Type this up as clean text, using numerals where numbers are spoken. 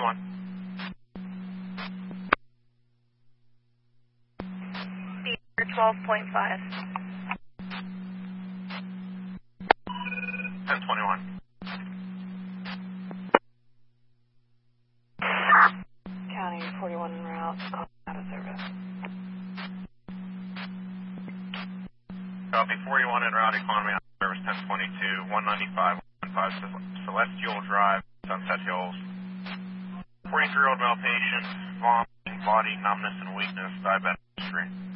Theater 12.5. 1021. County 41 en route, out of service. Copy 41 en route, economy out of service 1022, 195, 15 Celestial Drive, Sunset Hills. 43-year-old male patient, vomiting, body numbness and weakness, diabetic history.